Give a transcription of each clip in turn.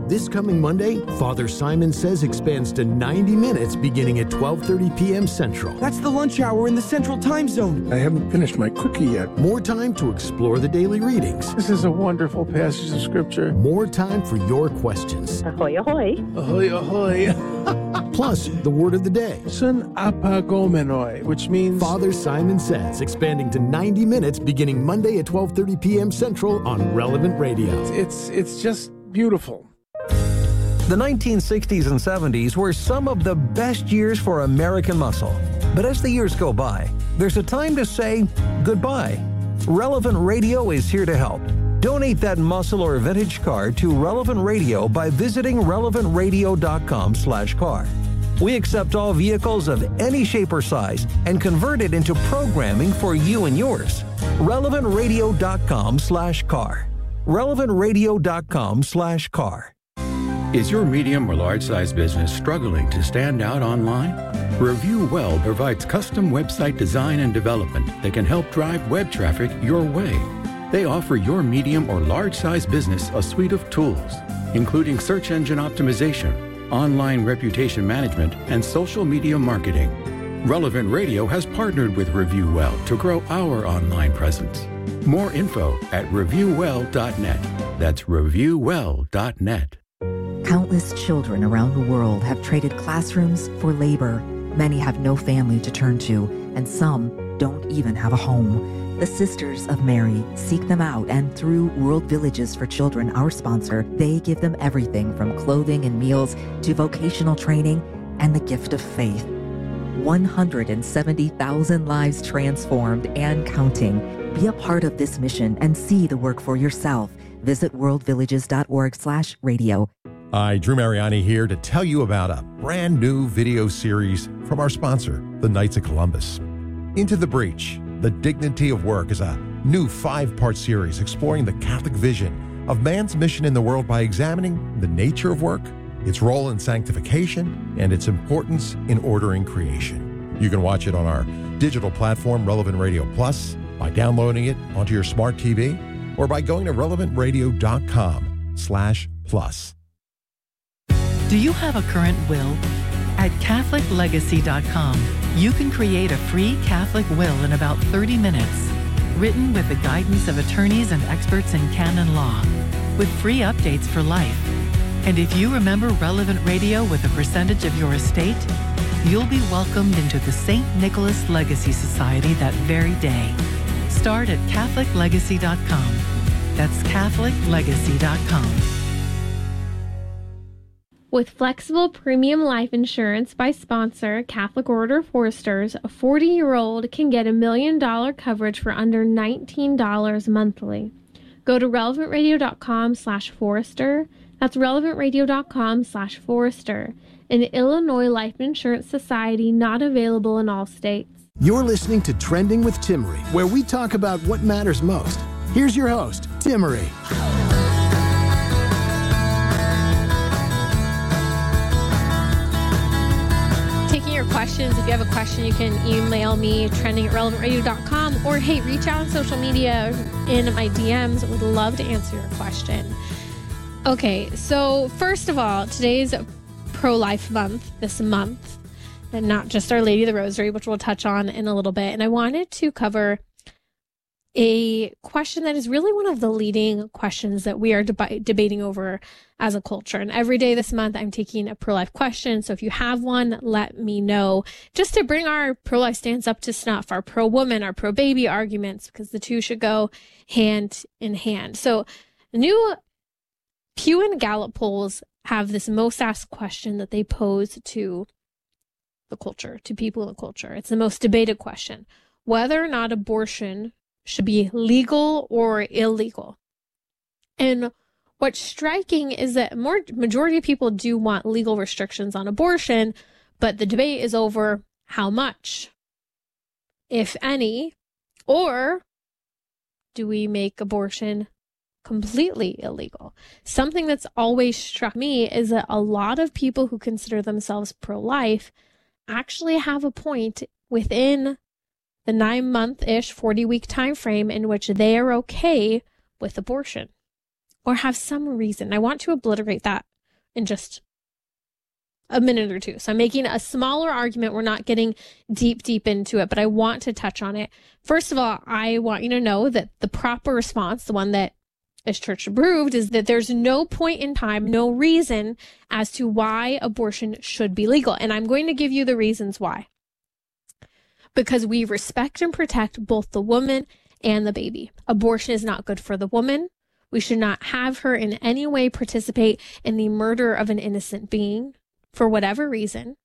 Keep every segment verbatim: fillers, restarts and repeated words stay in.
This coming Monday, Father Simon Says expands to ninety minutes beginning at twelve thirty p.m. Central. That's the lunch hour in the Central Time Zone. I haven't finished my cookie yet. More time to explore the daily readings. This is a wonderful passage of Scripture. More time for your questions. Ahoy, ahoy. Ahoy, ahoy. Plus, the word of the day. Sun apagomenoi, which means... Father Simon Says, expanding to ninety minutes beginning Monday at twelve thirty p.m. Central on Relevant Radio. It's, it's just beautiful. The nineteen sixties and seventies were some of the best years for American muscle. But as the years go by, there's a time to say goodbye. Relevant Radio is here to help. Donate that muscle or vintage car to Relevant Radio by visiting relevant radio dot com slash car. We accept all vehicles of any shape or size and convert it into programming for you and yours. relevant radio dot com slash car. relevant radio dot com slash car. Is your medium or large size business struggling to stand out online? Review Well provides custom website design and development that can help drive web traffic your way. They offer your medium or large size business a suite of tools, including search engine optimization, online reputation management, and social media marketing. Relevant Radio has partnered with Review Well to grow our online presence. More info at review well dot net. That's review well dot net. Countless children around the world have traded classrooms for labor. Many have no family to turn to, and some don't even have a home. The Sisters of Mary seek them out, and through World Villages for Children, our sponsor, they give them everything from clothing and meals to vocational training and the gift of faith. one hundred seventy thousand lives transformed and counting. Be a part of this mission and see the work for yourself. Visit world villages dot org slash radio. Hi, Drew Mariani here to tell you about a brand new video series from our sponsor, the Knights of Columbus. Into the Breach, The Dignity of Work is a new five-part series exploring the Catholic vision of man's mission in the world by examining the nature of work, its role in sanctification, and its importance in ordering creation. You can watch it on our digital platform, Relevant Radio Plus, by downloading it onto your smart T V, or by going to relevant radio dot com slash plus. Do you have a current will? At catholic legacy dot com, you can create a free Catholic will in about thirty minutes, written with the guidance of attorneys and experts in canon law, with free updates for life. And if you remember Relevant Radio with a percentage of your estate, you'll be welcomed into the Saint Nicholas Legacy Society that very day. Start at catholic legacy dot com. That's catholic legacy dot com. With flexible premium life insurance by sponsor Catholic Order Foresters, a forty-year-old can get a million dollar coverage for under nineteen dollars monthly. Go to relevant radio dot com slash Forester. That's relevant radio dot com slash Forester. An Illinois Life Insurance Society not available in all states. You're listening to Trending with Timmery, where we talk about what matters most. Here's your host, Timmery. Questions. If you have a question, you can email me trending at relevant radio dot com, or hey, reach out on social media in my D Ms. Would love to answer your question. Okay, so first of all, today's pro-life month, this month, and not just Our Lady of the Rosary, which we'll touch on in a little bit. And I wanted to cover a question that is really one of the leading questions that we are deb- debating over as a culture. And every day this month, I'm taking a pro-life question. So if you have one, let me know, just to bring our pro-life stance up to snuff, our pro-woman, our pro-baby arguments, because the two should go hand in hand. So new Pew and Gallup polls have this most asked question that they pose to the culture, to people in the culture. It's the most debated question: whether or not abortion should be legal or illegal. And what's striking is that more majority of people do want legal restrictions on abortion, but the debate is over how much, if any, or do we make abortion completely illegal? Something that's always struck me is that a lot of people who consider themselves pro-life actually have a point within the nine-month-ish, forty-week time frame in which they are okay with abortion, or have some reason. I want to obliterate that in just a minute or two. So I'm making a smaller argument. We're not getting deep, deep into it, but I want to touch on it. First of all, I want you to know that the proper response, the one that is church approved, is that there's no point in time, no reason as to why abortion should be legal. And I'm going to give you the reasons why. Because we respect and protect both the woman and the baby. Abortion is not good for the woman. We should not have her in any way participate in the murder of an innocent being for whatever reason.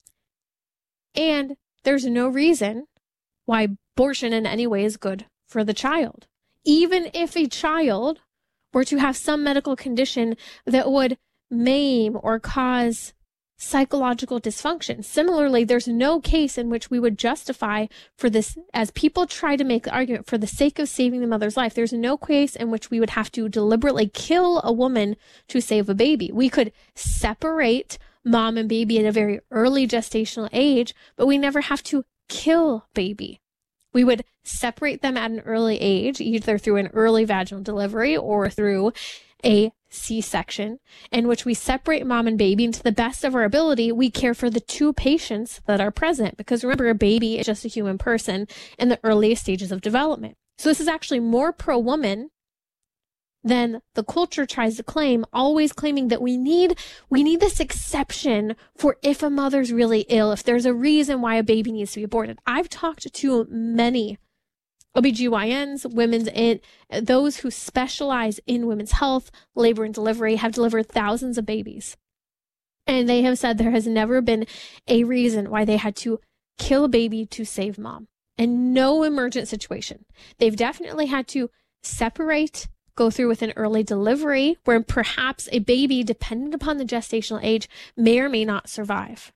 And there's no reason why abortion in any way is good for the child. Even if a child were to have some medical condition that would maim or cause psychological dysfunction. Similarly, there's no case in which we would justify for this, as people try to make the argument, for the sake of saving the mother's life. There's no case in which we would have to deliberately kill a woman to save a baby. We could separate mom and baby at a very early gestational age, but we never have to kill baby. We would separate them at an early age, either through an early vaginal delivery or through a C-section, in which we separate mom and baby, and to the best of our ability, we care for the two patients that are present. Because remember, a baby is just a human person in the earliest stages of development. So this is actually more pro-woman than the culture tries to claim, always claiming that we need we need this exception for if a mother's really ill, if there's a reason why a baby needs to be aborted. I've talked to many O B G Y Ns, women's in, those who specialize in women's health, labor and delivery, have delivered thousands of babies. And they have said there has never been a reason why they had to kill a baby to save mom. And no emergent situation. They've definitely had to separate, go through with an early delivery where perhaps a baby, dependent upon the gestational age, may or may not survive.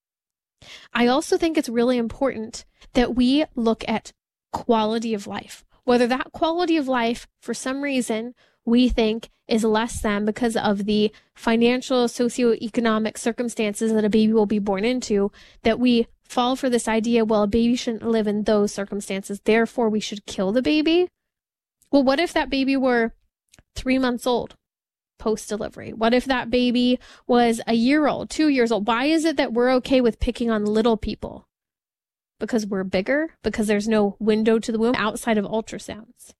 I also think it's really important that we look at quality of life. Whether that quality of life, for some reason, we think is less than because of the financial, socioeconomic circumstances that a baby will be born into, that we fall for this idea, well, a baby shouldn't live in those circumstances, therefore we should kill the baby. Well, what if that baby were three months old post-delivery? What if that baby was a year old, two years old? Why is it that we're okay with picking on little people? Because we're bigger? Because there's no window to the womb outside of ultrasounds?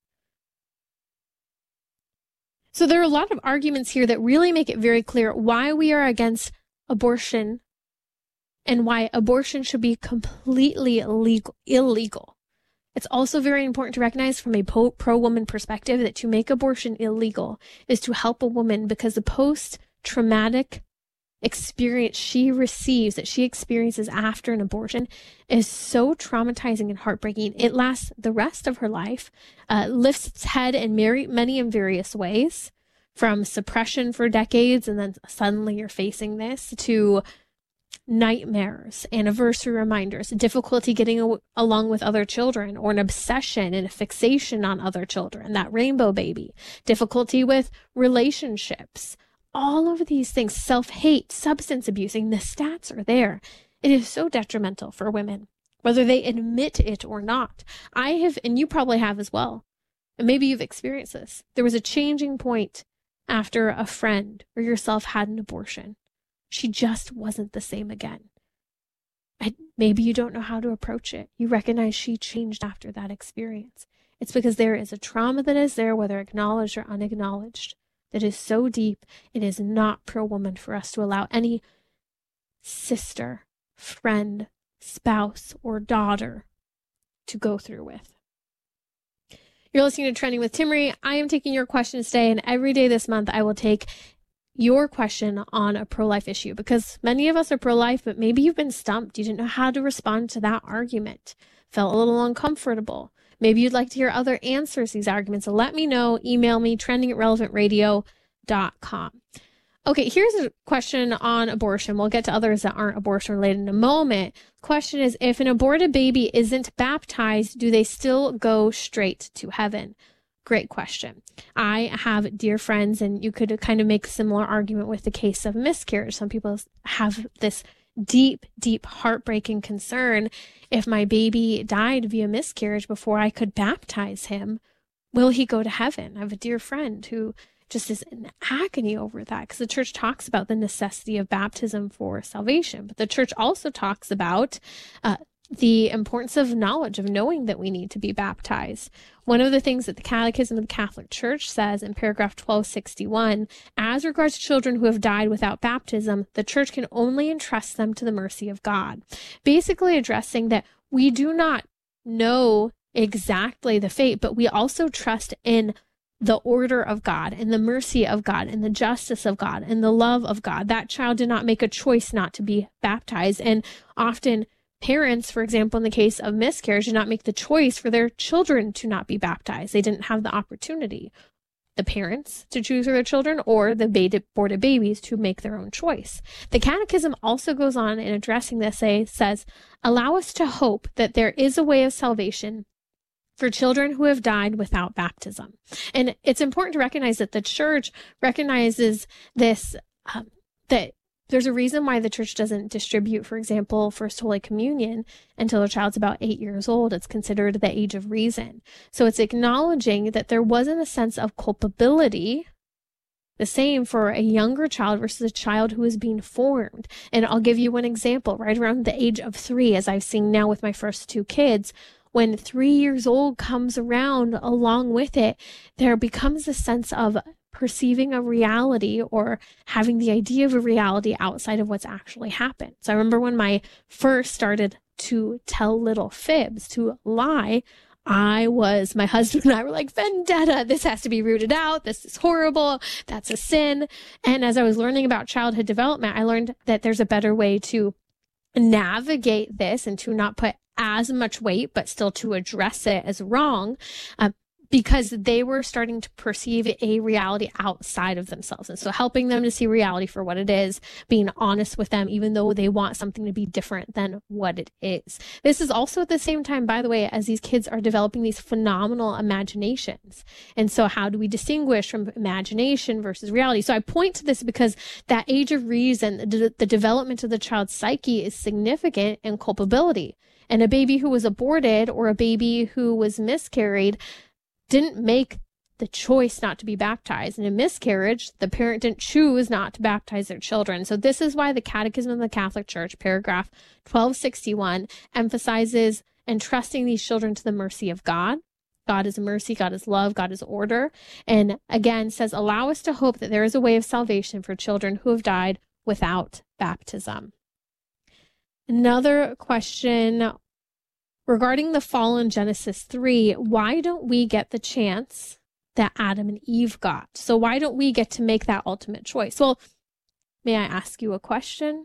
So there are a lot of arguments here that really make it very clear why we are against abortion and why abortion should be completely illegal. illegal. It's also very important to recognize from a pro-woman perspective that to make abortion illegal is to help a woman, because the post-traumatic experience she receives, that she experiences after an abortion, is so traumatizing and heartbreaking. It lasts the rest of her life, uh, lifts its head in many, many and various ways, from suppression for decades, and then suddenly you're facing this, to nightmares, anniversary reminders, difficulty getting a- along with other children, or an obsession and a fixation on other children, that rainbow baby, difficulty with relationships, all of these things, self-hate, substance abusing, the stats are there. It is so detrimental for women, whether they admit it or not. I have, and you probably have as well, and maybe you've experienced this. There was a changing point after a friend or yourself had an abortion. She just wasn't the same again. And maybe you don't know how to approach it. You recognize she changed after that experience. It's because there is a trauma that is there, whether acknowledged or unacknowledged, that is so deep. It is not pro-woman for us to allow any sister, friend, spouse, or daughter to go through with. You're listening to Trending with Timmerie. I am taking your questions today, and every day this month I will take your question on a pro-life issue, because many of us are pro-life, but maybe you've been stumped. You didn't know how to respond to that argument, felt a little uncomfortable. Maybe you'd like to hear other answers to these arguments. So let me know. Email me, trending at relevant radio dot com. Okay, here's a question on abortion. We'll get to others that aren't abortion related in a moment. The question is, if an aborted baby isn't baptized, do they still go straight to heaven? Great question. I have dear friends, and you could kind of make a similar argument with the case of miscarriage. Some people have this deep, deep heartbreaking concern. If my baby died via miscarriage before I could baptize him, will he go to heaven? I have a dear friend who just is in agony over that, because the church talks about the necessity of baptism for salvation. But the church also talks about uh, the importance of knowledge, of knowing that we need to be baptized. One of the things that the Catechism of the Catholic Church says in paragraph twelve sixty-one, as regards to children who have died without baptism, the church can only entrust them to the mercy of God. Basically addressing that we do not know exactly the fate, but we also trust in the order of God and the mercy of God and the justice of God and the love of God. That child did not make a choice not to be baptized. And often parents, for example, in the case of miscarriage, did not make the choice for their children to not be baptized. They didn't have the opportunity, the parents to choose for their children, or the aborted babies to make their own choice. The Catechism also goes on in addressing this, say, says, allow us to hope that there is a way of salvation for children who have died without baptism. And it's important to recognize that the church recognizes this, um, that there's a reason why the church doesn't distribute, for example, First Holy Communion until a child's about eight years old. It's considered the age of reason. So it's acknowledging that there wasn't a sense of culpability, the same for a younger child versus a child who is being formed. And I'll give you one example. Right around the age of three, as I've seen now with my first two kids, when three years old comes around along with it, there becomes a sense of perceiving a reality or having the idea of a reality outside of what's actually happened. So I remember when my first started to tell little fibs, to lie, I was, my husband and I were like, vendetta, this has to be rooted out. This is horrible. That's a sin. And as I was learning about childhood development, I learned that there's a better way to navigate this and to not put as much weight, but still to address it as wrong. Uh, because they were starting to perceive a reality outside of themselves. And so helping them to see reality for what it is, being honest with them, even though they want something to be different than what it is. This is also at the same time, by the way, as these kids are developing these phenomenal imaginations. And so how do we distinguish from imagination versus reality? So I point to this because that age of reason, the, the development of the child's psyche is significant in culpability. And a baby who was aborted or a baby who was miscarried didn't make the choice not to be baptized. In a miscarriage, the parent didn't choose not to baptize their children. So this is why the Catechism of the Catholic Church, paragraph twelve sixty-one, emphasizes entrusting these children to the mercy of God. God is mercy, God is love, God is order. And again, says, allow us to hope that there is a way of salvation for children who have died without baptism. Another question regarding the fall in Genesis three, why don't we get the chance that Adam and Eve got? So why don't we get to make that ultimate choice? Well, may I ask you a question?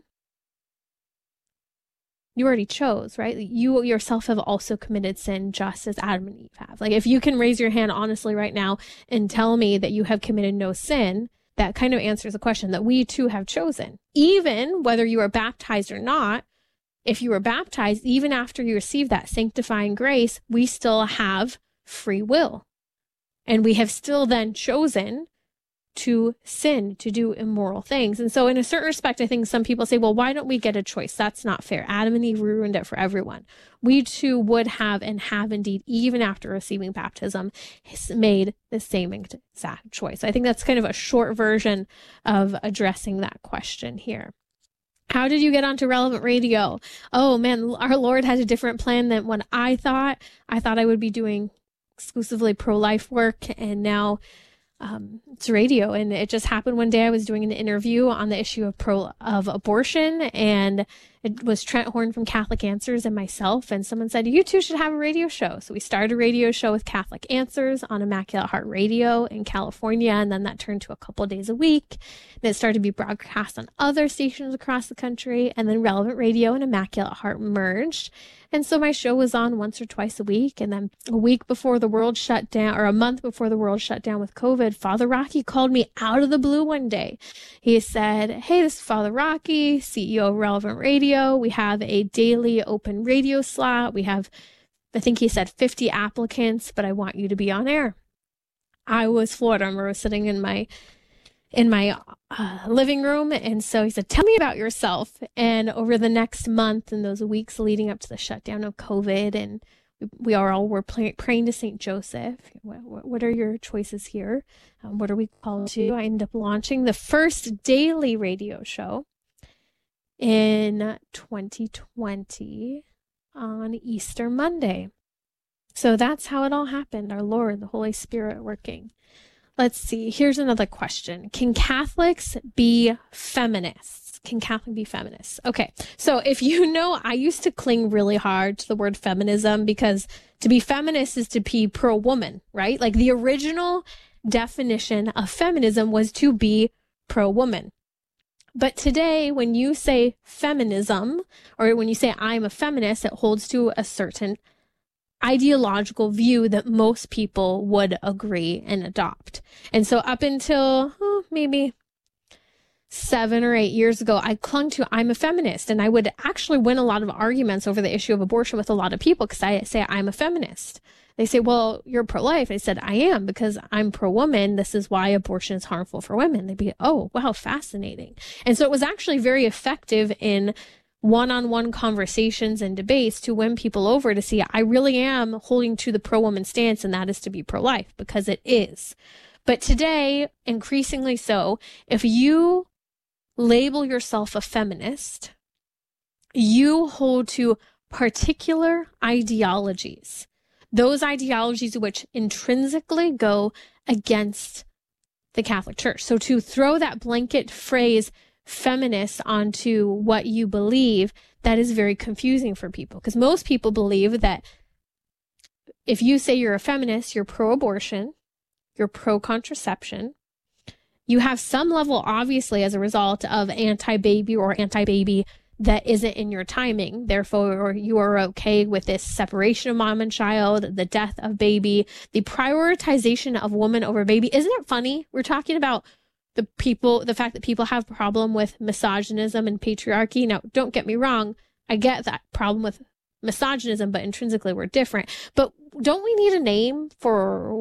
You already chose, right? You yourself have also committed sin just as Adam and Eve have. Like if you can raise your hand honestly right now and tell me that you have committed no sin, that kind of answers the question that we too have chosen. Even whether you are baptized or not, if you were baptized, even after you receive that sanctifying grace, we still have free will. And we have still then chosen to sin, to do immoral things. And so in a certain respect, I think some people say, well, why don't we get a choice? That's not fair. Adam and Eve ruined it for everyone. We too would have and have indeed, even after receiving baptism, made the same exact choice. I think that's kind of a short version of addressing that question here. How did you get onto Relevant Radio? Oh man, our Lord had a different plan than what I thought. I thought I would be doing exclusively pro-life work, and now um, it's radio. And it just happened one day. I was doing an interview on the issue of pro of abortion, and it was Trent Horn from Catholic Answers and myself. And someone said, you two should have a radio show. So we started a radio show with Catholic Answers on Immaculate Heart Radio in California. And then that turned to a couple days a week. And it started to be broadcast on other stations across the country. And then Relevant Radio and Immaculate Heart merged. And so my show was on once or twice a week. And then a week before the world shut down, or a month before the world shut down with COVID, Father Rocky called me out of the blue one day. He said, hey, this is Father Rocky, C E O of Relevant Radio. We have a daily open radio slot. We have, I think he said fifty applicants, but I want you to be on air. I was floored. I remember sitting in my in my uh, living room. And so he said, tell me about yourself. And over the next month and those weeks leading up to the shutdown of COVID, and We are all, we're play, praying to Saint Joseph. What, what are your choices here? Um, what are we called to? I ended up launching the first daily radio show in twenty twenty on Easter Monday. So that's how it all happened. Our Lord, the Holy Spirit working. Let's see. Here's another question. Can Catholics be feminists? Can Catholics be feminists? Okay. So if you know, I used to cling really hard to the word feminism because to be feminist is to be pro-woman, right? Like the original definition of feminism was to be pro-woman. But today, when you say feminism, or when you say I'm a feminist, it holds to a certain ideological view that most people would agree and adopt. And so up until oh, maybe seven or eight years ago, I clung to I'm a feminist, and I would actually win a lot of arguments over the issue of abortion with a lot of people because I say I'm a feminist. They say, well, you're pro-life. I said, I am because I'm pro-woman. This is why abortion is harmful for women. They'd be, oh, wow, fascinating. And so it was actually very effective in one-on-one conversations and debates to win people over to see I really am holding to the pro-woman stance, and that is to be pro-life because it is. But today, increasingly so, if you label yourself a feminist, you hold to particular ideologies. Those ideologies which intrinsically go against the Catholic Church. So to throw that blanket phrase feminist onto what you believe, that is very confusing for people because most people believe that if you say you're a feminist, you're pro-abortion, you're pro-contraception, you have some level, obviously, as a result of anti-baby or anti-baby that isn't in your timing. Therefore, you are okay with this separation of mom and child, the death of baby, the prioritization of woman over baby. Isn't it funny? We're talking about the people, the fact that people have a problem with misogynism and patriarchy. Now, don't get me wrong. I get that problem with misogynism, but intrinsically we're different. But don't we need a name for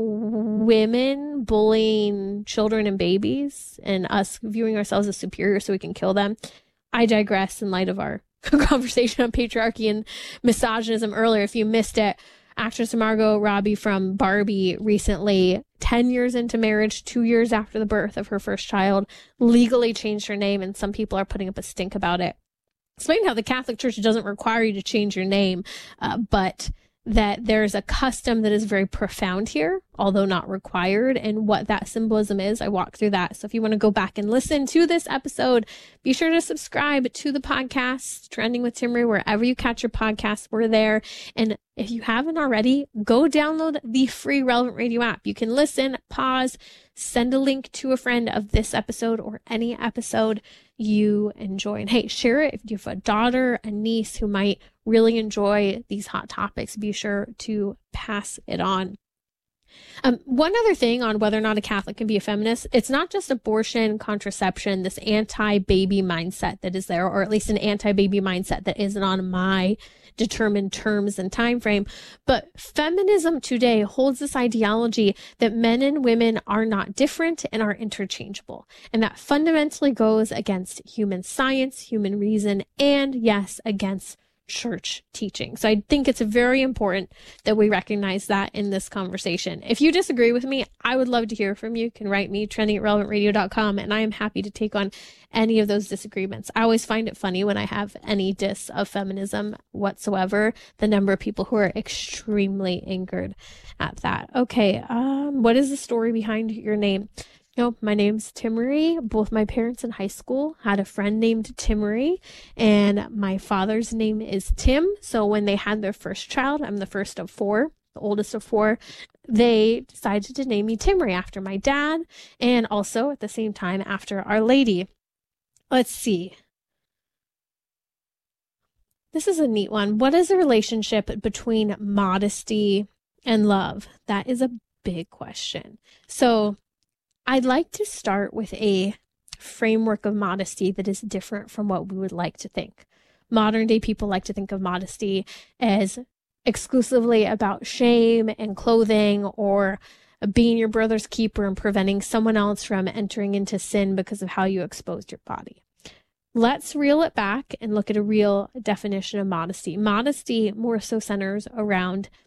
women bullying children and babies and us viewing ourselves as superior so we can kill them? I digress in light of our conversation on patriarchy and misogynism earlier. If you missed it, actress Margot Robbie from Barbie recently, ten years into marriage, two years after the birth of her first child, legally changed her name, and some people are putting up a stink about it. Explain how the Catholic Church doesn't require you to change your name, uh, but that there's a custom that is very profound here, although not required, and what that symbolism is. I walk through that. So if you want to go back and listen to this episode, be sure to subscribe to the podcast, Trending with Timmerie, wherever you catch your podcasts. We're there. And if you haven't already, go download the free Relevant Radio app. You can listen, pause, send a link to a friend of this episode or any episode you enjoy. And hey, share it if you have a daughter, a niece who might really enjoy these hot topics. Be sure to pass it on. Um, one other thing on whether or not a Catholic can be a feminist, it's not just abortion, contraception, this anti-baby mindset that is there, or at least an anti-baby mindset that isn't on my determined terms and time frame. But feminism today holds this ideology that men and women are not different and are interchangeable. And that fundamentally goes against human science, human reason, and yes, against church teaching. So I think it's very important that we recognize that in this conversation. If you disagree with me, I would love to hear from you. You can write me, trending at relevant radio dot com, and I am happy to take on any of those disagreements. I always find it funny when I have any diss of feminism whatsoever, the number of people who are extremely angered at that. Okay, um, what is the story behind your name? No, my name's Timmerie. Both my parents in high school had a friend named Timmerie, and my father's name is Tim. So when they had their first child, I'm the first of four, the oldest of four, they decided to name me Timmerie after my dad, and also at the same time after Our Lady. Let's see. This is a neat one. What is the relationship between modesty and love? That is a big question. So I'd like to start with a framework of modesty that is different from what we would like to think. Modern day people like to think of modesty as exclusively about shame and clothing, or being your brother's keeper and preventing someone else from entering into sin because of how you exposed your body. Let's reel it back and look at a real definition of modesty. Modesty more so centers around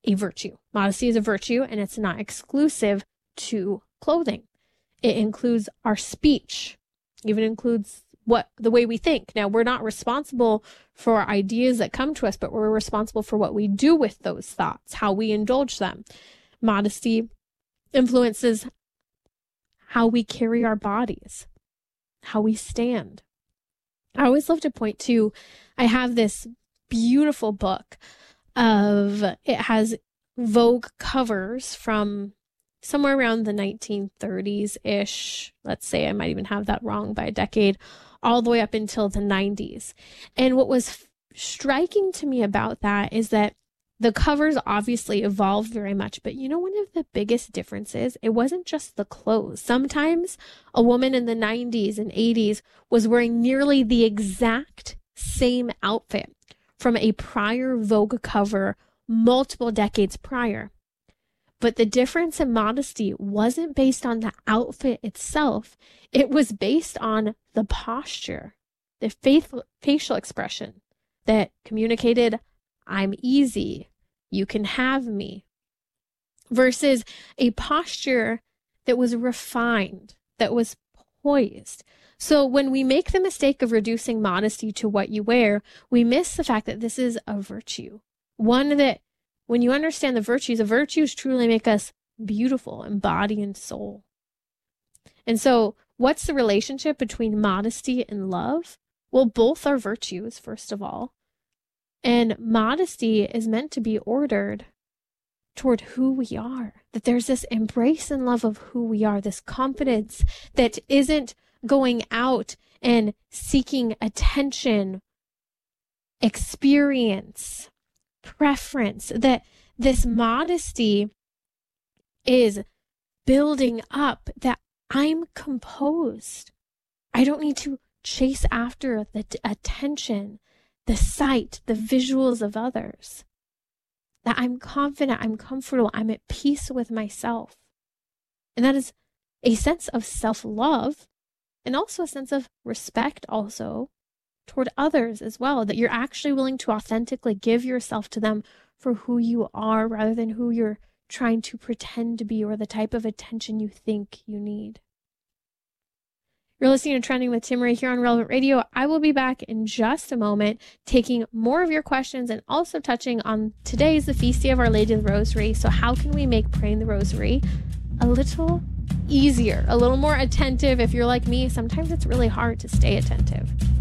a virtue. Modesty is a virtue, and it's not exclusive to clothing. It includes our speech, even includes what the way we think. Now, we're not responsible for ideas that come to us, but we're responsible for what we do with those thoughts, how we indulge them. Modesty influences how we carry our bodies, how we stand. I always love to point to, I have this beautiful book of, it has Vogue covers from somewhere around the nineteen thirties-ish. Let's say I might even have that wrong by a decade, all the way up until the nineties. And what was f- striking to me about that is that the covers obviously evolved very much, but you know, one of the biggest differences, it wasn't just the clothes. Sometimes a woman in the nineties and eighties was wearing nearly the exact same outfit from a prior Vogue cover multiple decades prior. But the difference in modesty wasn't based on the outfit itself. It was based on the posture, the faith, facial expression that communicated, I'm easy, you can have me, versus a posture that was refined, that was poised. So when we make the mistake of reducing modesty to what you wear, we miss the fact that this is a virtue. One that, when you understand the virtues, the virtues truly make us beautiful in body and soul. And so what's the relationship between modesty and love? Well, both are virtues, first of all. And modesty is meant to be ordered toward who we are, that there's this embrace and love of who we are, this confidence that isn't going out and seeking attention, experience, preference, that this modesty is building up, that I'm composed. I don't need to chase after the t- attention, the sight, the visuals of others. That I'm confident, I'm comfortable, I'm at peace with myself. And that is a sense of self-love and also a sense of respect also toward others as well, that you're actually willing to authentically give yourself to them for who you are rather than who you're trying to pretend to be or the type of attention you think you need. You're listening to Trending with Timmerie here on Relevant Radio. I will be back in just a moment, taking more of your questions and also touching on today's the feast day of Our Lady of the Rosary. So how can we make praying the Rosary a little easier, a little more attentive? If you're like me, sometimes it's really hard to stay attentive.